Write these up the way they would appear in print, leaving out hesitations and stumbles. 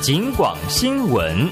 警广新闻。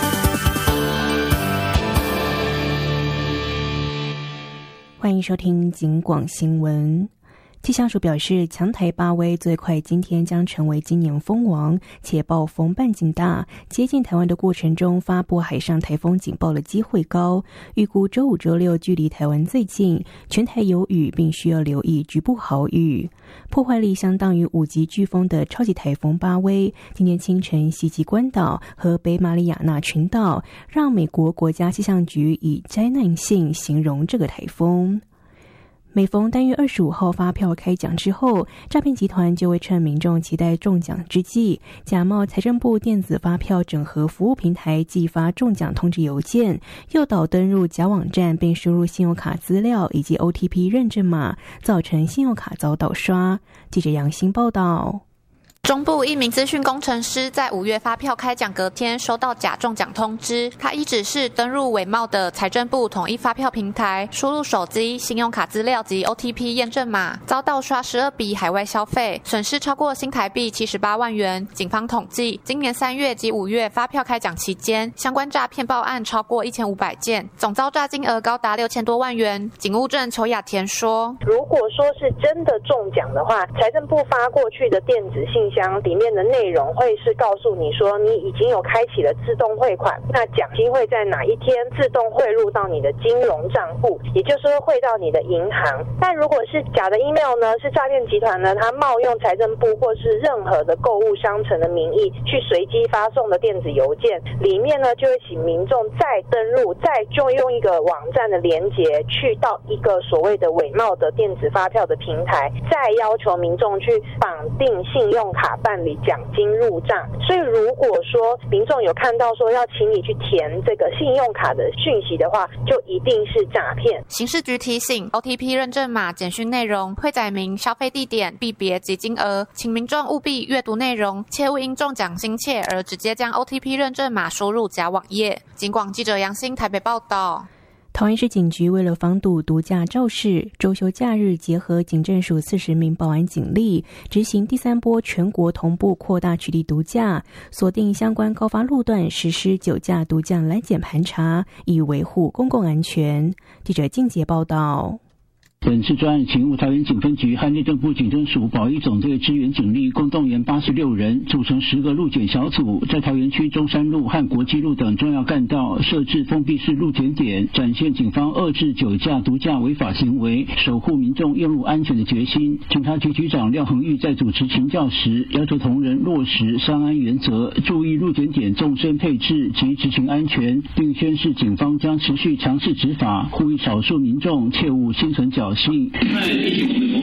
欢迎收听警广新闻。气象署表示，强台巴威最快今天将成为今年风王，且暴风半径大，接近台湾的过程中发布海上台风警报的机会高。预估周五、周六距离台湾最近，全台有雨，并需要留意局部豪雨。破坏力相当于5级飓风的超级台风巴威，今天清晨袭击关岛和北马里亚纳群岛，让美国国家气象局以灾难性形容这个台风。每逢单月25号发票开奖之后，诈骗集团就会趁民众期待中奖之际，假冒财政部电子发票整合服务平台寄发中奖通知邮件，诱导登入假网站并输入信用卡资料以及 OTP 认证码，造成信用卡遭盗刷。记者杨欣报道。 中部一名资讯工程师在5月发票开奖隔天收到假中奖通知，他依指示登入伪冒的财政部统一发票平台，输入手机、信用卡资料及 OTP 验证码，遭盗刷12笔海外消费，损失超过新台币78万元。警方统计，今年3月及5月发票开奖期间，相关诈骗报案超过1500件，总遭诈金额高达6000多万元。警务证邱雅田说：“ 如果说是真的中奖的话，财政部发过去的电子信箱里面的内容会是告诉你说你已经有开启了自动汇款，那奖金会在哪一天自动汇入到你的金融账户，也就是会汇到你的银行。但如果是假的 email 呢，是诈骗集团呢，他冒用财政部或是任何的购物商城的名义去随机发送的电子邮件，里面呢就会请民众再登入，再就用一个网站的连结去到一个所谓的伪冒的电子发票的平台，再要求民众去绑定信用卡办理奖金入账。所以如果说民众有看到说要请你去填这个信用卡的讯息的话，就一定是诈骗。” 刑事局提醒 ，OTP 认证码简讯内容会载明消费地点、币别及金额，请民众务必阅读内容，切勿因中奖心切而直接将 OTP 认证码输入假网页。警广记者杨欣台北报道。 桃园市警局为了防堵毒驾肇事，周休假日结合警政署40名保安警力，执行第3波全国同步扩大取缔毒驾，锁定相关高发路段实施酒驾毒驾拦检盘查，以维护公共安全。记者静杰报道。 本次专案勤务桃园警分局和内政部警政署保一总队支援警力共动员86人，组成10个路检小组，在桃园区中山路和国际路等重要干道设置封闭式路检点，展现警方遏制酒驾毒驾违法行为，守护民众用路安全的决心。警察局局长廖恒玉在主持勤教时，要求同仁落实3安原则，注意路检点纵深配置及执行安全，并宣示警方将持续强势执法，呼吁少数民众切勿心存侥幸。